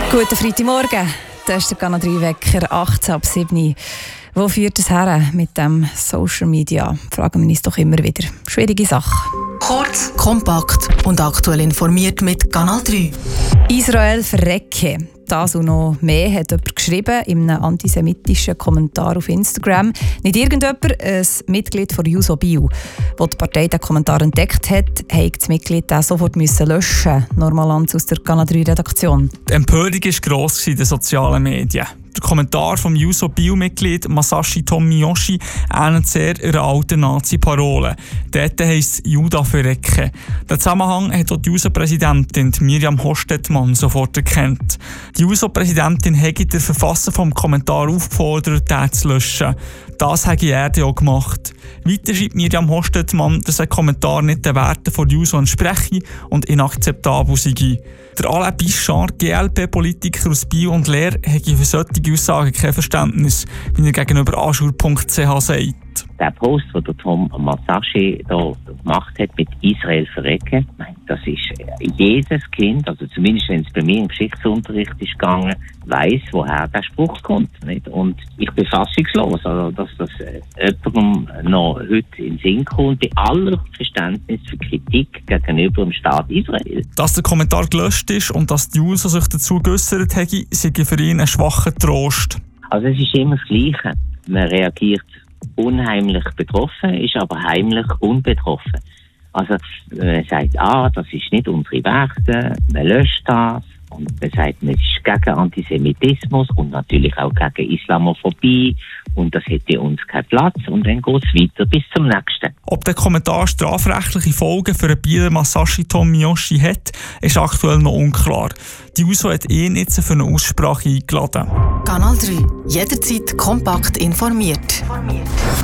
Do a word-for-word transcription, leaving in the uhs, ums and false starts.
Guten Freitagmorgen. Das ist der Kanal drei Wecker, achtzehn ab sieben. Wo führt es her mit dem Social Media? Fragen wir uns doch immer wieder. Schwierige Sache. Kurz, kompakt und aktuell informiert mit Kanal drei. Israel verrecke. Das und noch mehr hat jemand geschrieben in einem antisemitischen Kommentar auf Instagram. Nicht irgendjemand, ein Mitglied von Juso Bio. Als die Partei den Kommentar entdeckt hat, musste das Mitglied den sofort löschen. Normalanz aus der Kanal drei Redaktion. Die Empörung war gross in den sozialen Medien. Der Kommentar vom Juso Bio-Mitglied Masashi Tomiyoshi ähnelt sehr einer alten Nazi-Parole. Dort heisst es «Juda verrecken». Den Zusammenhang hat auch die Juso-Präsidentin Miriam Hostetmann sofort erkannt. Die Juso-Präsidentin hätte den Verfasser vom Kommentar aufgefordert, den zu löschen. Das habe er auch gemacht. Weiter schreibt Miriam Hostetmann, dass ein Kommentar nicht den Werten von Juso entspreche und inakzeptabel sei. Der Alain Bichard, G L P-Politiker aus Bio und Leer, hätte für solche Aussagen kein Verständnis, wie er gegenüber aschur punkt c h sagt. Der Post, den der Tom Masashi da gemacht hat mit Israel verrecken, das ist jedes Kind, also zumindest wenn es bei mir im Geschichtsunterricht ist gegangen, weiss, woher der Spruch kommt. Nicht? Und ich bin fassungslos, also, dass das äh, jemandem noch heute in den Sinn kommt, bei aller Verständnis für Kritik gegenüber dem Staat Israel. Dass der Kommentar gelöscht ist und dass die User sich dazu geäussert haben, sei für ihn ein schwacher Trost. Also es ist immer das Gleiche. Man reagiert unheimlich betroffen, ist aber heimlich unbetroffen. Also man sagt, ah, das ist nicht unsere Werte, man löscht das. Und man sagt, man ist gegen Antisemitismus und natürlich auch gegen Islamophobie und das hätte uns keinen Platz. Und dann geht es weiter bis zum nächsten. Ob der Kommentar strafrechtliche Folgen für den Bieler Masashi Tomiyoshi hat, ist aktuell noch unklar. Die U S O hat ihn jetzt für eine Aussprache eingeladen. Kanal drei. Jederzeit kompakt informiert.